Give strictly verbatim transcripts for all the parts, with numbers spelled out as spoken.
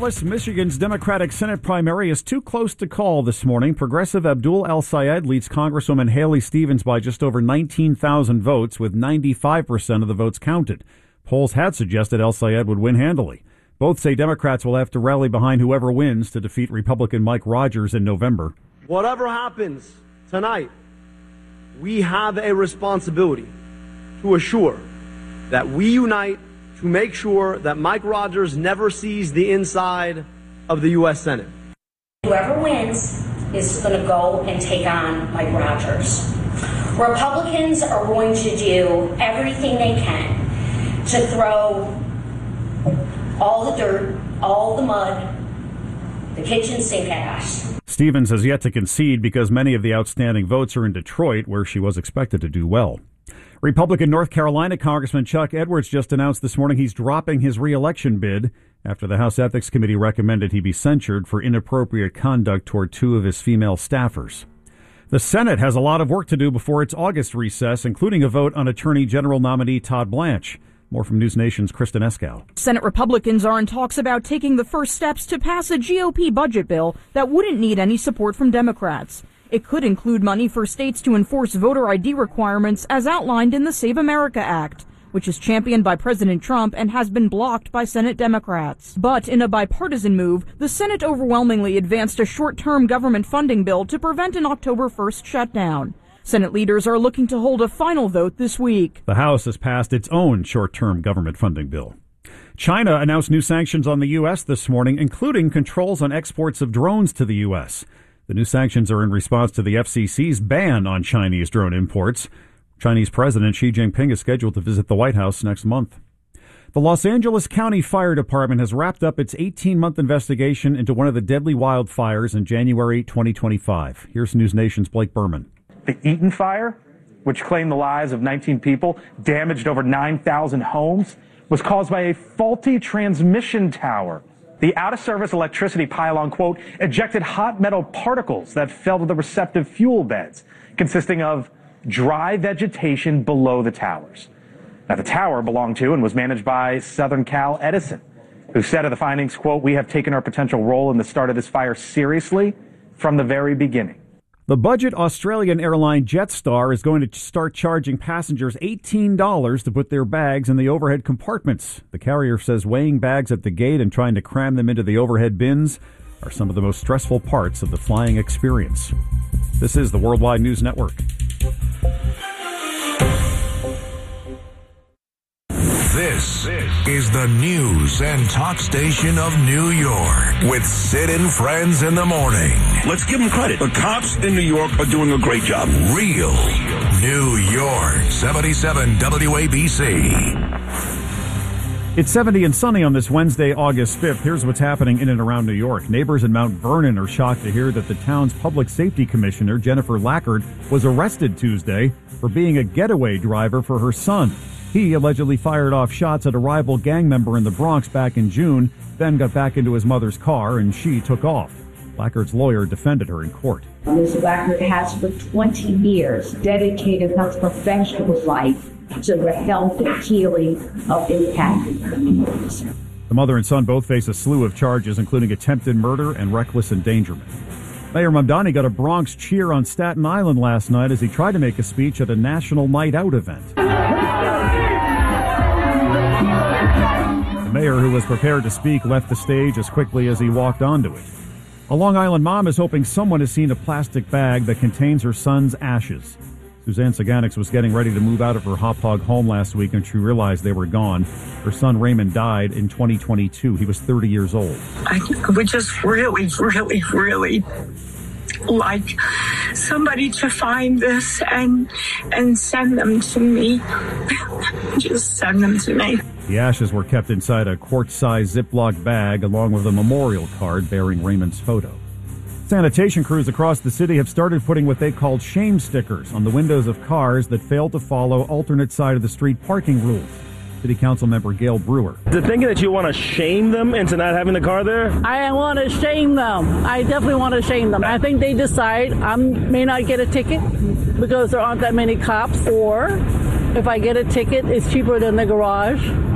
Michigan's Democratic Senate primary is too close to call this morning. Progressive Abdul El-Sayed leads Congresswoman Haley Stevens by just over nineteen thousand votes, with ninety-five percent of the votes counted. Polls had suggested El-Sayed would win handily. Both say Democrats will have to rally behind whoever wins to defeat Republican Mike Rogers in November. Whatever happens tonight, we have a responsibility to assure that we unite to make sure that Mike Rogers never sees the inside of the U S Senate. Whoever wins is going to go and take on Mike Rogers. Republicans are going to do everything they can to throw all the dirt, all the mud, the kitchen sink ash. Stevens has yet to concede because many of the outstanding votes are in Detroit, where she was expected to do well. Republican North Carolina Congressman Chuck Edwards just announced this morning he's dropping his re-election bid after the House Ethics Committee recommended he be censured for inappropriate conduct toward two of his female staffers. The Senate has a lot of work to do before its August recess, including a vote on Attorney General nominee Todd Blanche. More from News Nation's Kristen Eskow. Senate Republicans are in talks about taking the first steps to pass a G O P budget bill that wouldn't need any support from Democrats. It could include money for states to enforce voter I D requirements as outlined in the Save America Act, which is championed by President Trump and has been blocked by Senate Democrats. But in a bipartisan move, the Senate overwhelmingly advanced a short-term government funding bill to prevent an October first shutdown. Senate leaders are looking to hold a final vote this week. The House has passed its own short-term government funding bill. China announced new sanctions on the U S this morning, including controls on exports of drones to the U S. The new sanctions are in response to the F C C's ban on Chinese drone imports. Chinese President Xi Jinping is scheduled to visit the White House next month. The Los Angeles County Fire Department has wrapped up its eighteen-month investigation into one of the deadly wildfires in January twenty twenty-five. Here's News Nation's Blake Berman. The Eaton Fire, which claimed the lives of nineteen people, damaged over nine thousand homes, was caused by a faulty transmission tower. The out-of-service electricity pylon, quote, ejected hot metal particles that fell to the receptive fuel beds, consisting of dry vegetation below the towers. Now, the tower belonged to and was managed by Southern Cal Edison, who said of the findings, quote, we have taken our potential role in the start of this fire seriously from the very beginning. The budget Australian airline Jetstar is going to start charging passengers eighteen dollars to put their bags in the overhead compartments. The carrier says weighing bags at the gate and trying to cram them into the overhead bins are some of the most stressful parts of the flying experience. This is the Worldwide News Network. This is the news and talk station of New York with Sid and Friends in the morning. Let's give them credit. The cops in New York are doing a great job. Real New York, seventy-seven W A B C. It's seventy and sunny on this Wednesday, August fifth. Here's what's happening in and around New York. Neighbors in Mount Vernon are shocked to hear that the town's public safety commissioner, Jennifer Lackard, was arrested Tuesday for being a getaway driver for her son. He allegedly fired off shots at a rival gang member in the Bronx back in June, then got back into his mother's car and she took off. Lackard's lawyer defended her in court. Miz Lackard has for twenty years dedicated her professional life to the health and healing of impacted communities. The mother and son both face a slew of charges, including attempted murder and reckless endangerment. Mayor Mamdani got a Bronx cheer on Staten Island last night as he tried to make a speech at a national night out event. The mayor, who was prepared to speak, left the stage as quickly as he walked onto it. A Long Island mom is hoping someone has seen a plastic bag that contains her son's ashes. Suzanne Saganix was getting ready to move out of her Hop Hog home last week and she realized they were gone. Her son Raymond died in twenty twenty-two. He was thirty years old. I would just really, really, really like somebody to find this and and send them to me. Just send them to me. The ashes were kept inside a quart-sized Ziploc bag along with a memorial card bearing Raymond's photo. Sanitation crews across the city have started putting what they called shame stickers on the windows of cars that fail to follow alternate side of the street parking rules. City Council member Gail Brewer. The thinking that you want to shame them into not having the car there? I want to shame them. I definitely want to shame them. I think they decide I may not get a ticket because there aren't that many cops, or if I get a ticket, it's cheaper than the garage.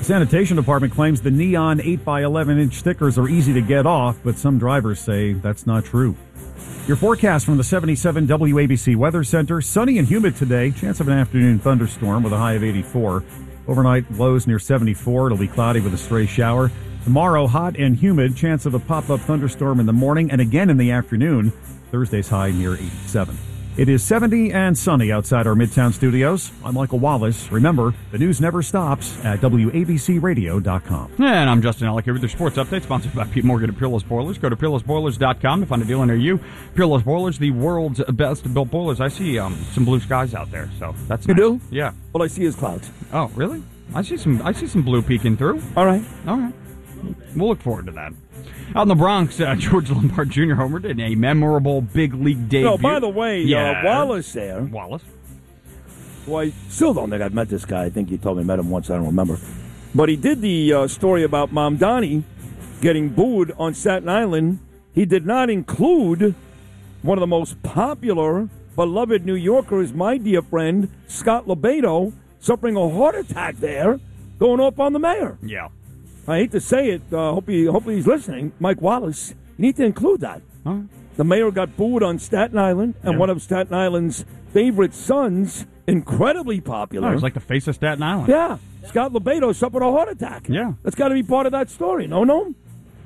The sanitation department claims the neon eight by eleven inch stickers are easy to get off, but some drivers say that's not true. Your forecast from the seventy-seven W A B C Weather Center. Sunny and humid today. Chance of an afternoon thunderstorm with a high of eighty-four. Overnight lows near seventy-four. It'll be cloudy with a stray shower. Tomorrow, hot and humid. Chance of a pop-up thunderstorm in the morning and again in the afternoon. Thursday's high near eighty-seven. It is seventy and sunny outside our Midtown studios. I'm Michael Wallace. Remember, the news never stops at W A B C radio dot com. And I'm Justin Ellick here with your sports update, sponsored by Pete Morgan of Peerless Boilers. Go to peerless boilers dot com to find a dealer near you. Peerless Boilers, the world's best built boilers. I see um, some blue skies out there, so that's You nice. do? Yeah. All I see is clouds. Oh, really? I see some. I see some blue peeking through. All right. All right. We'll look forward to that. Out in the Bronx, uh, George Lombard Junior homered in a memorable big league debut. No, by the way, yeah. uh, Wallace there. Wallace. Well, I still don't think I've met this guy. I think you told me I met him once. I don't remember. But he did the uh, story about Mamdani getting booed on Staten Island. He did not include one of the most popular, beloved New Yorkers, my dear friend, Scott LeBedo, suffering a heart attack there, going up on the mayor. Yeah. I hate to say it. Uh, hope he, hopefully he's listening. Mike Wallace, you need to include that. Huh? The mayor got booed on Staten Island, and Yeah. one of Staten Island's favorite sons, incredibly popular. Oh, it's like the face of Staten Island. Yeah. Scott LeBedo suffered a heart attack. Yeah. That's got to be part of that story. No, no?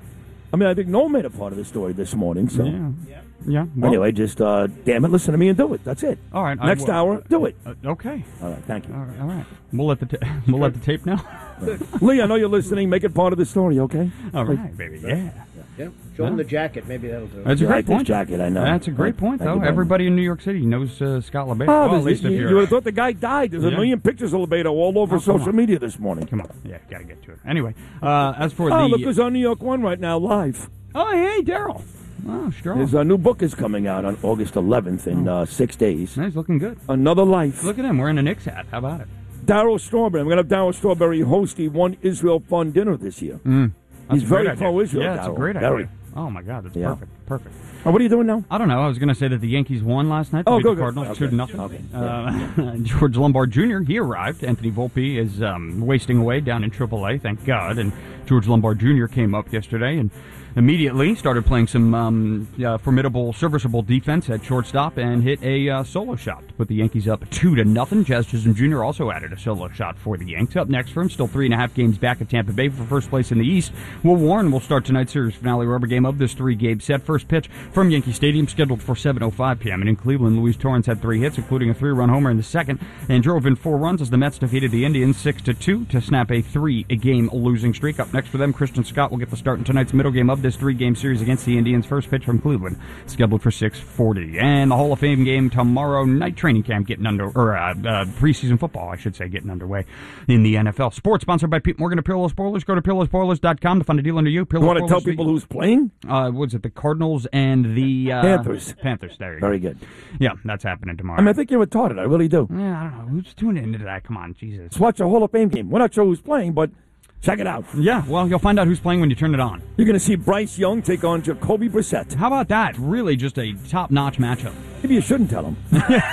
I mean, I think Noam made a part of the story this morning. So Yeah. Yeah. Well, anyway, just, uh, damn it, listen to me and do it. That's it. all right. I Next will- hour, do it. Uh, okay. All right, thank you. All right. All right. We'll let the ta- we'll let the tape know. Lee, I know you're listening. Make it part of the story, okay? All right, baby. Yeah. Yeah. Show him the jacket. Maybe that'll do it. That's a Yeah, I great like this point. jacket, I know. That's a great Thank- point, thank though. you very Everybody in New York City knows uh, Scott LeBedo. Oh, well, at least you, if you you're. would have thought the guy died. There's a Yeah. million pictures of LeBedo all over Oh, come social on. media this morning. Come on. Yeah, got to get to it. Anyway, uh, as for Oh, the. look who's on New York One right now, live. Oh, hey, Daryl. Oh, strong. His uh, new book is coming out on August eleventh in uh, six days. He's looking good. Another Life. Look at him wearing a Knicks hat. How about it? Darryl Strawberry. I'm going to have Darryl Strawberry host the One Israel Fund dinner this year. Mm. He's a very great idea. pro-Israel, Yeah, it's a Darryl. great Very. idea. Oh, my God. That's Yeah. perfect. Perfect. Oh, what are you doing now? I don't know. I was going to say that the Yankees won last night. to Oh, beat go, the go. Cardinals Okay. two to nothing. Okay. Uh, George Lombard Junior He arrived. Anthony Volpe is um, wasting away down in triple A. Thank God. And George Lombard Junior came up yesterday and immediately started playing some um, uh, formidable, serviceable defense at shortstop and hit a uh, solo shot to put the Yankees up two to nothing. Jazz Chisholm Junior also added a solo shot for the Yanks. Up next for him, still three and a half games back at Tampa Bay for first place in the East. Will Warren will start tonight's series finale rubber game of this three-game set. First pitch from Yankee Stadium scheduled for seven oh five p.m. And in Cleveland, Luis Torrens had three hits, including a three-run homer in the second, and drove in four runs as the Mets defeated the Indians six to two to snap a three-game losing streak. Up next for them, Christian Scott will get the start in tonight's middle game of this three-game series against the Indians. First pitch from Cleveland, scheduled for six forty. And the Hall of Fame game tomorrow night, training camp getting under, or uh, uh, preseason football, I should say, getting underway in the N F L. Sports sponsored by Pete Morgan of Peerless Boilers. Go to peerless boilers dot com to find a deal under you. You want to tell people who's playing? Uh, what's it, the Cardinals and the uh, Panthers. Panthers, there you Very go. good. Yeah, that's happening tomorrow. I mean, I think you're retarded. I really do. Yeah, I don't know. Who's tuning into that? Come on, Jesus. Let's watch a Hall of Fame game. We're not sure who's playing, but check it out. Yeah, well, you'll find out who's playing when you turn it on. You're going to see Bryce Young take on Jacoby Brissett. How about that? Really just a top-notch matchup. Maybe you shouldn't tell him.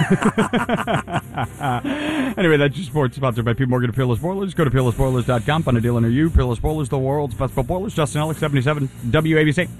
Anyway, that's your sports sponsored by Pete Morgan of Peerless Boilers. Go to peerless boilers dot com. Find a deal near you. Peerless Boilers, the world's best boilers. Justin Ellick, seventy-seven W A B C.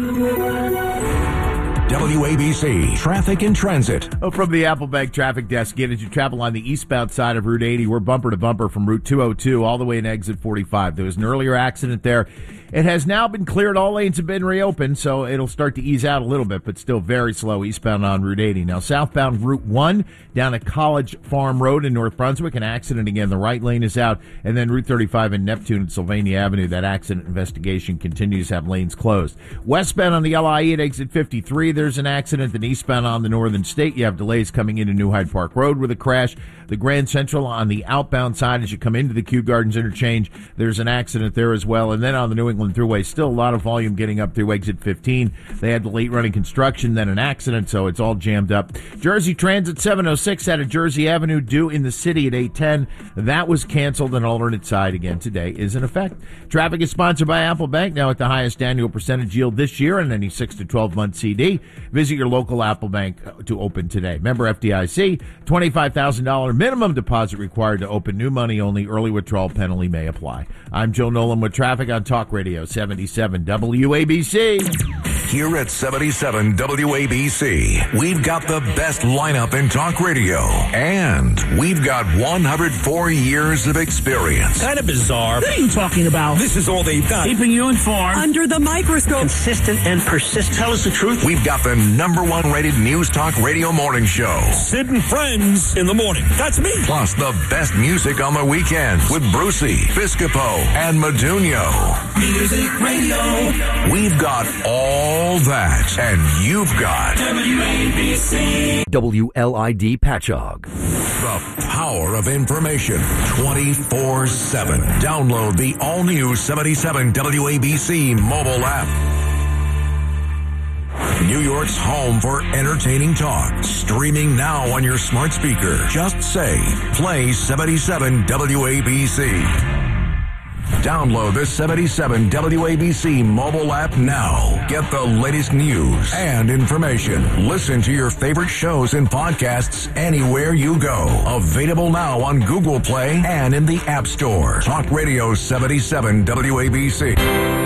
W A B C Traffic and Transit. Oh, from the Applebank Traffic Desk, again, as you travel on the eastbound side of Route eighty, we're bumper to bumper from Route two oh two all the way in exit forty-five. There was an earlier accident there. It has now been cleared. All lanes have been reopened, so it'll start to ease out a little bit, but still very slow eastbound on Route eighty. Now, southbound Route one down at College Farm Road in North Brunswick, an accident again. The right lane is out. And then Route thirty-five in Neptune and Sylvania Avenue, that accident investigation continues to have lanes closed. Westbound on the L I E at exit fifty-three, there's an accident. Then eastbound on the Northern State, you have delays coming into New Hyde Park Road with a crash. The Grand Central on the outbound side as you come into the Kew Gardens interchange, there's an accident there as well. And then on the New England Thruway, still a lot of volume getting up through exit fifteen. They had the late running construction, then an accident, so it's all jammed up. Jersey Transit seven oh six out of Jersey Avenue due in the city at eight ten. That was canceled. An alternate side again today is in effect. Traffic is sponsored by Applebank, now at the highest annual percentage yield this year in any six to twelve month C D. Visit your local Apple Bank to open today. Member F D I C, twenty-five thousand dollars minimum deposit required to open. New money only. Early withdrawal penalty may apply. I'm Joe Nolan with traffic on Talk Radio seventy-seven W A B C. Here at seventy-seven W A B C, we've got the best lineup in talk radio, and we've got one hundred four years of experience. Kind of bizarre. What are you talking about? This is all they've got. Keeping you informed. Under the microscope. Consistent and persistent. Tell us the truth. We've got the number one rated news talk radio morning show. Sid and Friends in the morning. That's me. Plus the best music on the weekends with Brucey, Piscopo, and Modugno. Music radio. We've got all that, and you've got W A B C. W L I D Patchogue. The power of information twenty-four seven. Download the all-new seventy-seven W A B C mobile app. New York's home for entertaining talk. Streaming now on your smart speaker. Just say, play seventy-seven W A B C. Download the seventy-seven W A B C mobile app now. Get the latest news and information. Listen to your favorite shows and podcasts anywhere you go. Available now on Google Play and in the App Store. Talk Radio seventy-seven W A B C.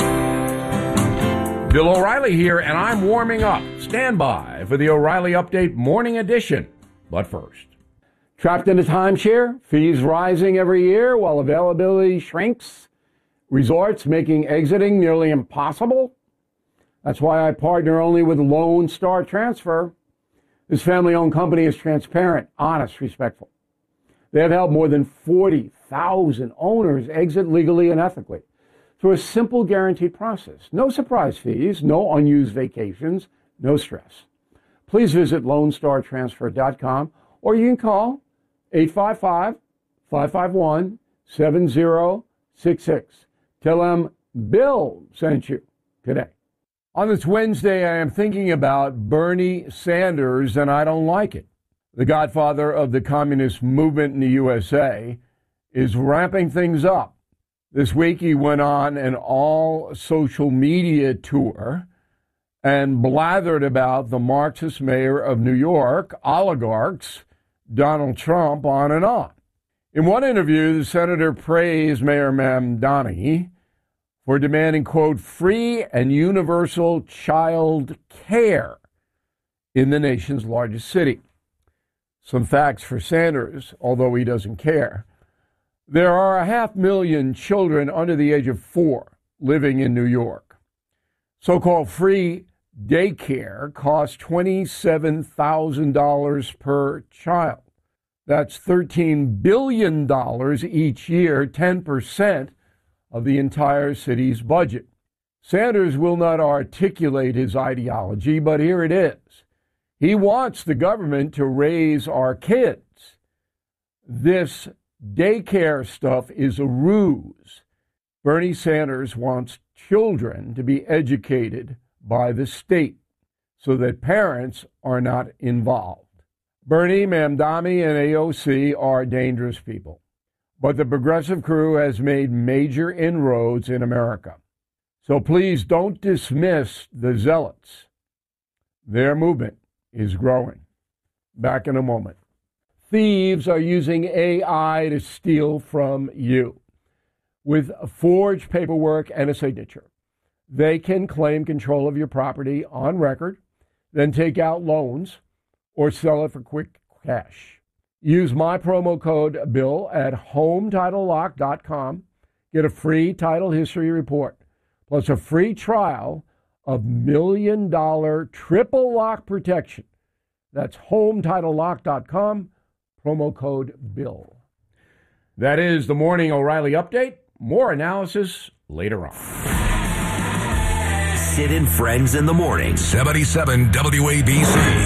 Bill O'Reilly here, and I'm warming up. Stand by for the O'Reilly Update Morning Edition. But first, trapped in a timeshare, fees rising every year while availability shrinks, resorts making exiting nearly impossible. That's why I partner only with Lone Star Transfer. This family-owned company is transparent, honest, respectful. They have helped more than forty thousand owners exit legally and ethically through a simple guaranteed process. No surprise fees, no unused vacations, no stress. Please visit lone star transfer dot com or you can call eight five five, five five one, seven zero six six. Tell them Bill sent you today. On this Wednesday, I am thinking about Bernie Sanders, and I don't like it. The godfather of the communist movement in the U S A is ramping things up. This week, he went on an all-social media tour and blathered about the Marxist mayor of New York, oligarchs, Donald Trump, on and on. In one interview, the senator praised Mayor Mamdani for demanding, quote, free and universal child care in the nation's largest city. Some facts for Sanders, although he doesn't care. There are a half million children under the age of four living in New York. So-called free daycare costs twenty-seven thousand dollars per child. That's thirteen billion dollars each year, ten percent of the entire city's budget. Sanders will not articulate his ideology, but here it is. He wants the government to raise our kids. This daycare stuff is a ruse. Bernie Sanders wants children to be educated by the state so that parents are not involved. Bernie, Mamdani, and A O C are dangerous people, but the progressive crew has made major inroads in America. So please don't dismiss the zealots. Their movement is growing. Back in a moment. Thieves are using A I to steal from you. With forged paperwork and a signature, they can claim control of your property on record, then take out loans or sell it for quick cash. Use my promo code BILL at home title lock dot com. Get a free title history report, plus a free trial of million dollar triple lock protection. That's home title lock dot com. Promo code BILL. That is the Morning O'Reilly Update. More analysis later on. Sid and Friends in the Morning. seventy-seven W A B C.